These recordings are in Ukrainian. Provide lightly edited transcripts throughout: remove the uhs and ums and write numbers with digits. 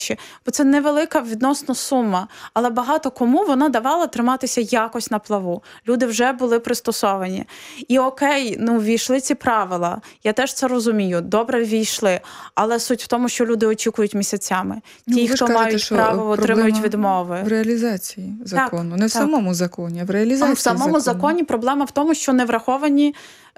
Бо це невелика відносно сума, але багато кому вона давала триматися якось на плаву. Люди вже були пристосовані. І окей, ввійшли ці правила. Я теж це розумію. Добре ввійшли. Але суть в тому, що люди очікують місяцями. Ті, хто мають право, отримують відмови. В реалізації закону. Не в самому законі, а в реалізації закону. В самому законі проблема в тому, що не враховані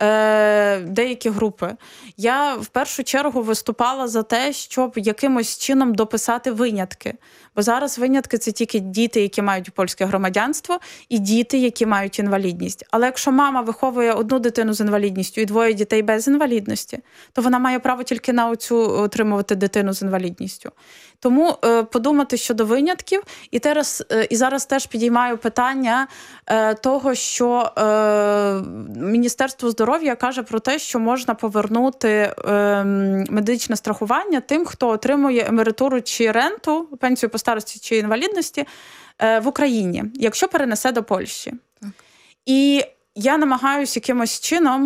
деякі групи. Я в першу чергу виступала за те, щоб якимось чином дописати винятки. Бо зараз винятки – це тільки діти, які мають польське громадянство, і діти, які мають інвалідність. Але якщо мама виховує одну дитину з інвалідністю і двоє дітей без інвалідності, то вона має право тільки на оцю отримувати дитину з інвалідністю. Тому подумати щодо винятків. І зараз теж підіймаю питання того, що Міністерство здоров'я каже про те, що можна повернути медичне страхування тим, хто отримує емеритуру чи ренту, пенсію по старості чи інвалідності в Україні, якщо перенесе до Польщі. Так. І я намагаюся якимось чином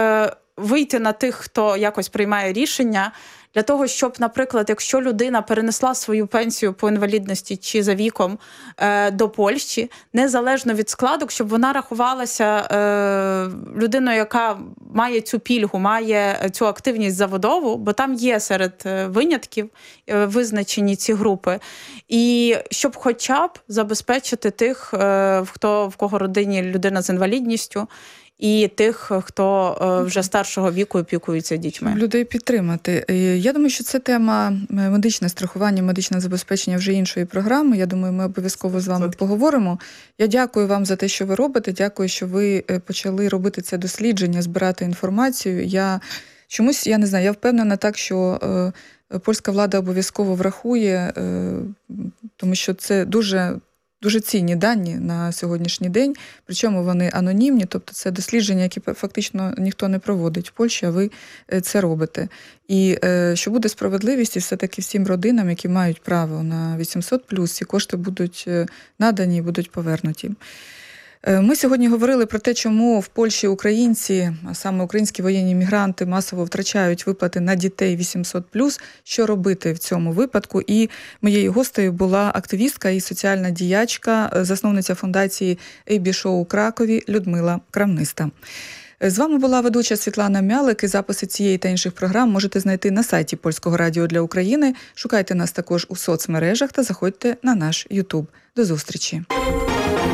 вийти на тих, хто якось приймає рішення, для того, щоб, наприклад, якщо людина перенесла свою пенсію по інвалідності чи за віком до Польщі, незалежно від складок, щоб вона рахувалася людиною, яка має цю пільгу, має цю активність заводову, бо там є серед винятків визначені ці групи. І щоб хоча б забезпечити тих, в кого родині людина з інвалідністю, і тих, хто вже старшого віку опікується дітьми. Людей підтримати. Я думаю, що це тема медичне страхування, медичне забезпечення вже іншої програми. Я думаю, ми обов'язково з вами поговоримо. Я дякую вам за те, що ви робите. Дякую, що ви почали робити це дослідження, збирати інформацію. Я не знаю, я впевнена так, що польська влада обов'язково врахує, тому що це дуже цінні дані на сьогоднішній день, причому вони анонімні, тобто це дослідження, які фактично ніхто не проводить в Польщі, а ви це робите. І що буде справедливість, і все-таки всім родинам, які мають право на 800+, ці кошти будуть надані і будуть повернуті. Ми сьогодні говорили про те, чому в Польщі українці, а саме українські воєнні мігранти, масово втрачають виплати на дітей 800+, що робити в цьому випадку. І моєю гостею була активістка і соціальна діячка, засновниця фундації AB Show у Кракові Людмила Крамниста. З вами була ведуча Світлана Мялик, і записи цієї та інших програм можете знайти на сайті Польського радіо для України. Шукайте нас також у соцмережах та заходьте на наш YouTube. До зустрічі!